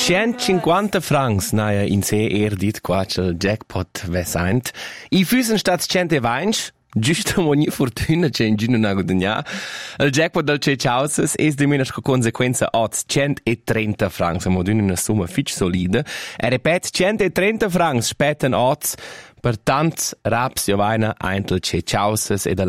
150 francs naja in se dit quatsch jackpot vesaint. I füsen stats 120. Giusto ogni fortuna c'è in giù nago d'ugna. Il jackpot del Cecauses è di meno conseguenza 130 francs, ma d'una somma fitch solida. E ripet 130 francs spetten per tant raps Giovanna eintel Cecauses e